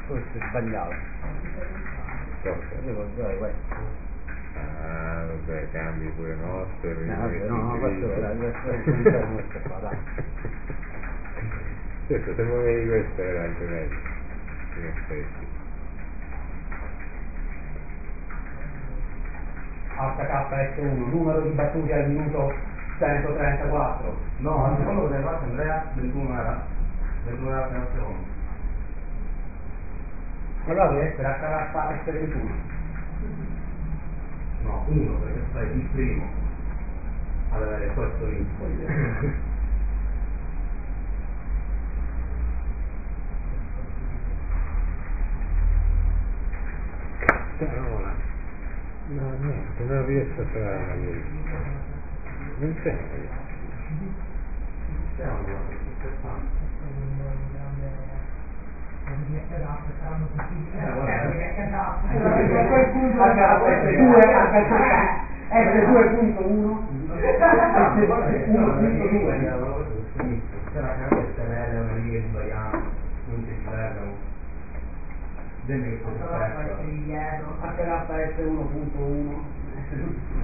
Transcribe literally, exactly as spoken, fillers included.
forse sbagliato. Io lo so questo. Ah, vabbè, cambi pure nostro. No, vabbè, no, no, questo era questo questo qua, dai. Certo, se muovevi questo era anche meglio, in effetti. H K S uno, numero di battute al minuto centotrentaquattro. No, al secondo che hai fatto Andrea, ventuno era? ventuno era al secondo. Allora deve essere H K S ventuno. No, uno, perché stai il primo ad avere questo info. Parola. No, niente, non riesco a trovare la mia. Non c'è. S due punto uno C'era che queste vere, una righe sbagliate, non si sbagliano. Dentro che H K S uno punto uno